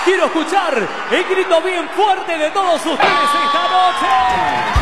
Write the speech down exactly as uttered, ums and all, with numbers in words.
Quiero escuchar el grito bien fuerte de todos ustedes esta noche.